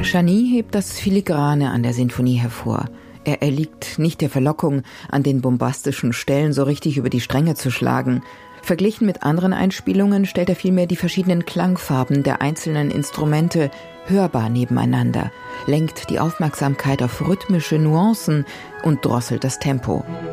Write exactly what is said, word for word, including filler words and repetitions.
Czerny hebt das Filigrane an der Sinfonie hervor. Er erliegt nicht der Verlockung, an den bombastischen Stellen so richtig über die Stränge zu schlagen. Verglichen mit anderen Einspielungen stellt er vielmehr die verschiedenen Klangfarben der einzelnen Instrumente hörbar nebeneinander, lenkt die Aufmerksamkeit auf rhythmische Nuancen und drosselt das Tempo.